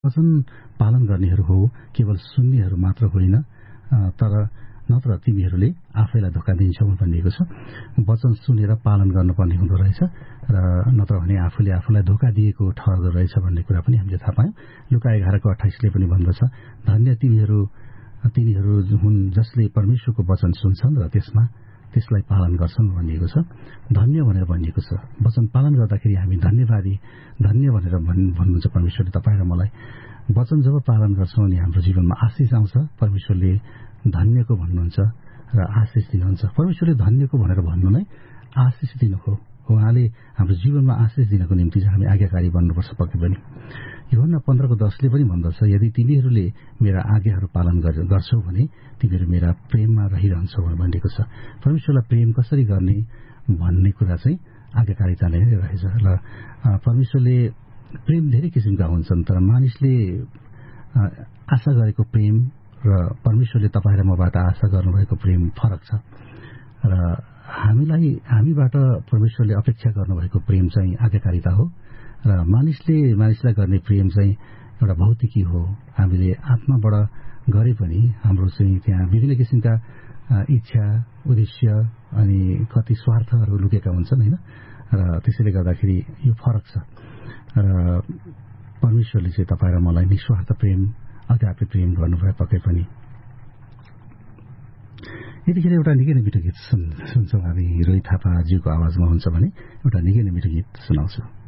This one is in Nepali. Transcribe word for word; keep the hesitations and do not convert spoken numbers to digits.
वचन पालन गर्नेहरू हो, केवल सुन्नेहरू मात्र होइन, तर नत्र तिमीहरूले आफैलाई धोका दिन्छौ भनिएको छ। वचन सुनेर पालन गर्नुपर्ने हुँदो रहेछ र नत्र भने आफूले आफूलाई धोका दिएको ठहर्दो रहेछ भन्ने कुरा पनि हामीले थाहा पायौँ। लुका एघारको अठाइसले पनि भन्दछ, धन्य तिनीहरू तिनीहरू हुन् जसले परमेश्वरको वचन सुन्छन् र त्यसमा त्यसलाई पालन गर्छन् भनिएको छ। धन्य भनेर भनिएको छ। वचन पालन गर्दाखेरि हामी धन्यवादी, धन्य भनेर भन्नुहुन्छ परमेश्वरले तपाईँ र मलाई। वचन जब पालन गर्छौँ अनि हाम्रो जीवनमा आशिष आउँछ। परमेश्वरले धन्यको भन्नुहुन्छ र आशिष दिनुहुन्छ। परमेश्वरले धन्यको भनेर भन्नु नै आशिष दिनु हो। उहाँले हाम्रो जीवनमा आशिष दिनको निम्ति चाहिँ हामी आज्ञाकारी बन्नुपर्छ पक्कै पनि। यूहन्ना पन्ध्रको दसले पनि भन्दछ, यदि तिमीहरूले मेरा आज्ञाहरू पालन गर्छौ भने तिमीहरू मेरा प्रेममा रहिरहन्छौ भनिएको छ। परमेश्वरलाई प्रेम कसरी गर्ने भन्ने कुरा चाहिँ आज्ञाकारिताले नै रहेछ। र परमेश्वरले प्रेम धेरै किसिमका हुन्छन्, तर मानिसले आशा गरेको प्रेम र परमेश्वरले तपाईँ र मबाट आशा गर्नुभएको प्रेम फरक छ। र हामीलाई हामीबाट परमेश्वरले अपेक्षा गर्नुभएको प्रेम चाहिँ आज्ञाकारिता हो र मानिसले मानिसलाई गर्ने प्रेम चाहिँ एउटा भौतिकी हो। हामीले आत्माबाट गरे पनि हाम्रो चाहिँ त्यहाँ विभिन्न किसिमका इच्छा, उद्देश्य अनि कति स्वार्थहरू लुकेका हुन्छन् होइन। र त्यसैले गर्दाखेरि यो फरक छ। र परमेश्वरले चाहिँ तपाईँ र मलाई निस्वार्थ प्रेम, अध्यात्मिक प्रेम गर्नुभयो पक्कै पनि। यतिखेर एउटा निकै नै मिठो गीत सुन्छौँ हामी। रोहित थापाज्यूको आवाजमा हुन्छ भने एउटा निकै नै मिठो गीत सुनाउँछु।